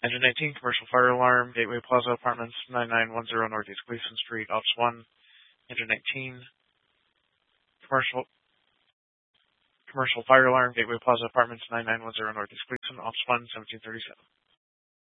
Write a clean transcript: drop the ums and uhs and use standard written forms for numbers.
Engine 19, commercial fire alarm, Gateway Plaza Apartments, 9910 Northeast Gleason Street, Ops 1. Engine 19, commercial fire alarm, Gateway Plaza Apartments, 9910 Northeast Gleason, Ops 1, 1737.